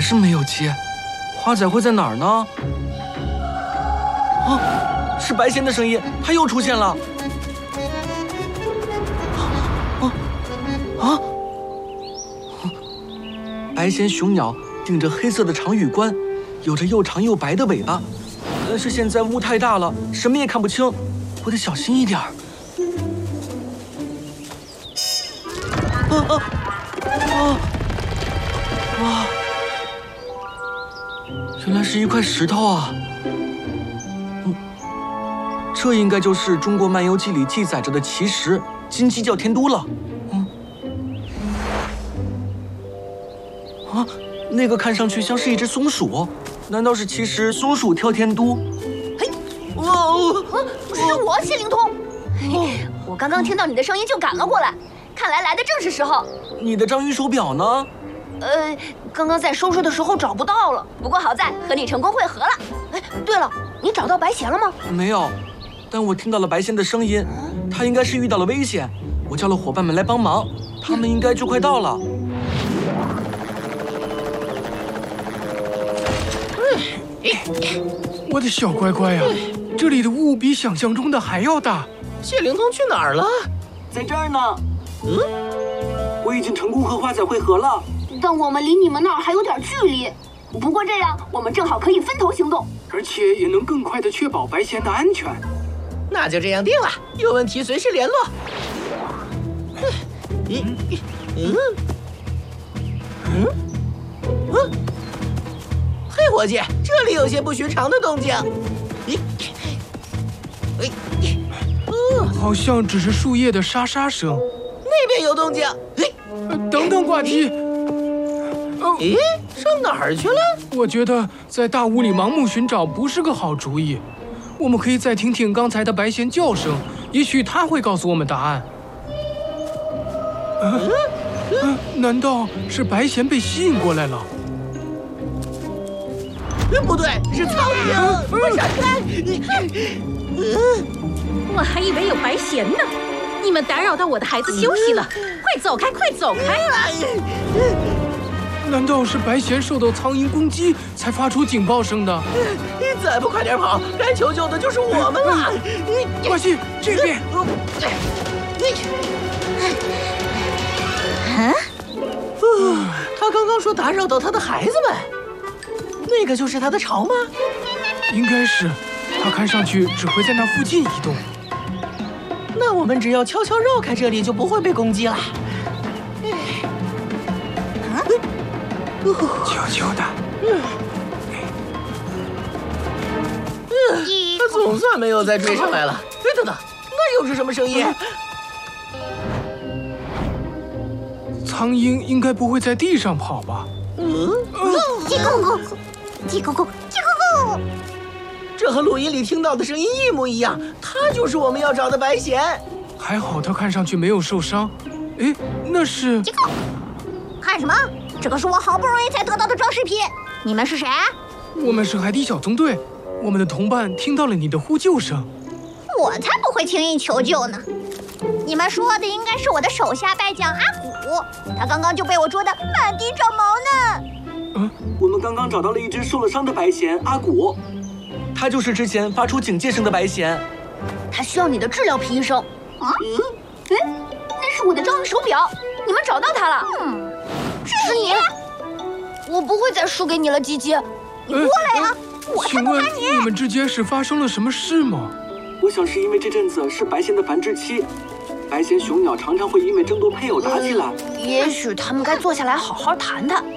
是没有接，花仔会在哪儿呢？啊，是白仙的声音，他又出现了。白仙雄鸟顶着黑色的长羽冠，有着又长又白的尾巴。但是现在雾太大了，什么也看不清，我得小心一点儿。哇！原来是一块石头啊！这应该就是《中国漫游记》里记载着的奇石金鸡叫天都了。那个看上去像是一只松鼠，难道是奇石松鼠跳天都？ 嘿，是我谢灵通。我刚刚听到你的声音就赶了过来，看来来的正是时候。 你的章鱼手表呢？ 刚刚在收拾的时候找不到了，不过好在和你成功会合了。哎，对了，你找到白贤了吗？ 没有，但我听到了白仙的声音，他应该是遇到了危险，我叫了伙伴们来帮忙，他们应该就快到了。 我的小乖乖呀，这里的雾比想象中的还要大。 谢灵通去哪儿了？ 在这儿呢。我已经成功和花仔会合了， 但我们离你们那儿还有点距离。不过这样，我们正好可以分头行动， 而且也能更快地确保白贤的安全。 那就这样定了，有问题随时联络。嘿，伙计，这里有些不寻常的动静。 好像只是树叶的沙沙声。 那边有动静。 等等，挂梯。 咦，上哪儿去了？ 我觉得在大雾里盲目寻找不是个好主意。我们可以再听听刚才的白贤叫声，也许他会告诉我们答案。难道是白贤被吸引过来了？ 不对，是苍蝇！快闪开！ 我还以为有白贤呢，你们打扰到我的孩子休息了，快走开，快走开！ 难道是白贤受到苍蝇攻击才发出警报声的？ 你再不快点跑，该求救的就是我们了！ 挂机这边。 他刚刚说打扰到他的孩子们，那个就是他的巢吗？ 应该是，他看上去只会在那附近移动。 那我们只要悄悄绕开这里，就不会被攻击了。 悄悄的。 他总算没有再追上来了。等等，那又是什么声音？ 苍蝇应该不会在地上跑吧？ 叽咕咕，叽咕咕，叽咕咕。 这和录音里听到的声音一模一样，他就是我们要找的白贤。 还好他看上去没有受伤。哎，那是…… 叽咕，看什么？这个是我好不容易才得到的装饰品。你们是谁？ 我们是海底小纵队，我们的同伴听到了你的呼救声。 我才不会轻易求救呢。你们说的应该是我的手下败将阿古，他刚刚就被我捉得满地长毛呢。 我们刚刚找到了一只受了伤的白贤阿古，他就是之前发出警戒声的白贤。 他需要你的治疗皮医生。那是我的章鱼手表，你们找到它了。是你，我不会再输给你了，吉吉，你过来呀！我才请问不打你。 你们之间是发生了什么事吗？ 我想是因为这阵子是白贤的繁殖期，白贤雄鸟常常会因为争夺配偶打起来。 也许他们该坐下来好好谈谈。